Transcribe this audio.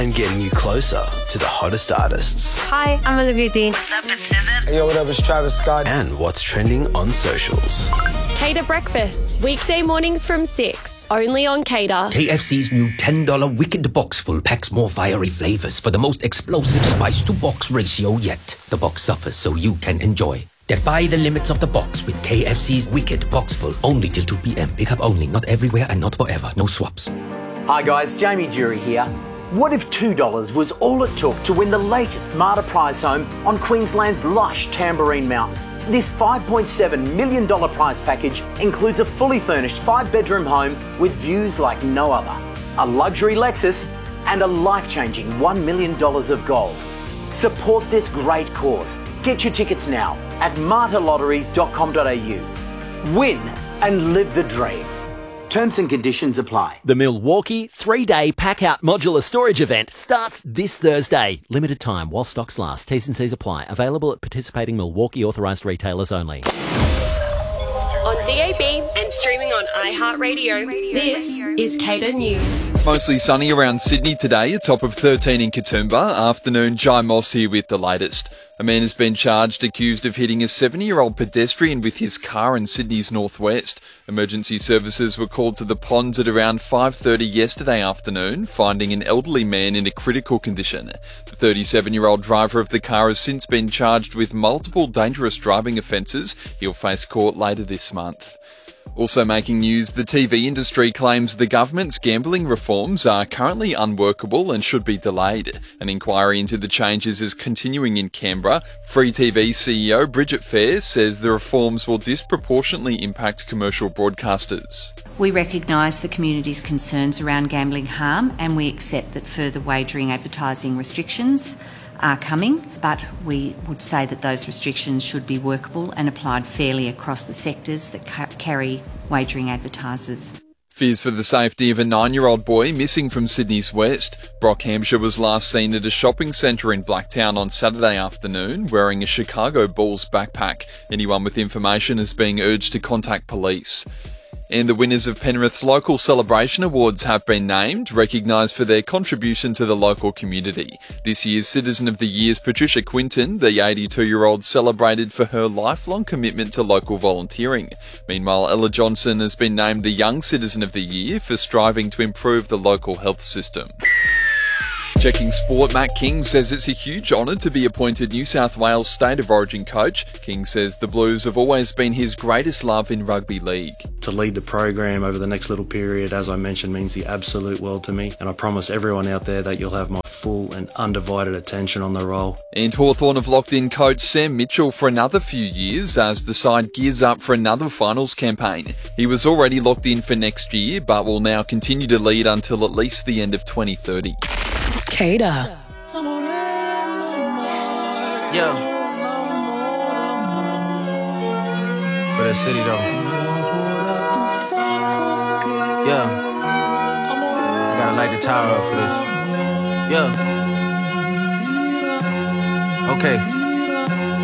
and getting you closer to the hottest artists. Hi, I'm Olivia Dean. What's up, it's SZA. Hey, yo, what up, it's Travis Scott. And what's trending on socials. Cater Breakfast, weekday mornings from 6, only on Cater. KFC's new $10 Wicked Box Full packs more fiery flavors for the most explosive spice-to-box ratio yet. The box suffers so you can enjoy. Defy the limits of the box with KFC's Wicked Box Full, only till 2 p.m. Pick up only, not everywhere and not forever. No swaps. Hi guys, Jamie Dury here. What if $2 was all it took to win the latest Marta prize home on Queensland's lush Tamborine Mountain? This $5.7 million prize package includes a fully furnished 5-bedroom home with views like no other, a luxury Lexus, and a life-changing $1 million of gold. Support this great cause. Get your tickets now at martalotteries.com.au. Win and live the dream. Terms and conditions apply. The Milwaukee 3-day pack-out modular storage event starts this Thursday. Limited time while stocks last. T's and C's apply. Available at participating Milwaukee authorised retailers only. On DAB and streaming on iHeartRadio, this is Cater News. Mostly sunny around Sydney today, a top of 13 in Katoomba. Afternoon, Jai Moss here with the latest. A man has been charged accused of hitting a 70-year-old pedestrian with his car in Sydney's northwest. Emergency services were called to the ponds at around 5:30 yesterday afternoon, finding an elderly man in a critical condition. The 37-year-old driver of the car has since been charged with multiple dangerous driving offences. He'll face court later this month. Also making news, the TV industry claims the government's gambling reforms are currently unworkable and should be delayed. An inquiry into the changes is continuing in Canberra. Free TV CEO Bridget Fair says the reforms will disproportionately impact commercial broadcasters. We recognise the community's concerns around gambling harm, and we accept that further wagering advertising restrictions are coming, but we would say that those restrictions should be workable and applied fairly across the sectors that carry wagering advertisers. Fears for the safety of a 9-year-old boy missing from Sydney's west. Brock Hampshire was last seen at a shopping centre in Blacktown on Saturday afternoon wearing a Chicago Bulls backpack. Anyone with information is being urged to contact police. And the winners of Penrith's Local Celebration Awards have been named, recognised for their contribution to the local community. This year's Citizen of the Year is Patricia Quinton, the 82-year-old celebrated for her lifelong commitment to local volunteering. Meanwhile, Ella Johnson has been named the Young Citizen of the Year for striving to improve the local health system. Checking sport, Matt King says it's a huge honour to be appointed New South Wales State of Origin coach. King says the Blues have always been his greatest love in rugby league. To lead the program over the next little period, as I mentioned, means the absolute world to me, and I promise everyone out there that you'll have my full and undivided attention on the role. And Hawthorn have locked in coach Sam Mitchell for another few years as the side gears up for another finals campaign. He was already locked in for next year, but will now continue to lead until at least the end of 2030. Cater. Yeah. For the city, though. Yeah. I gotta light the tower up for this. Yeah. Okay.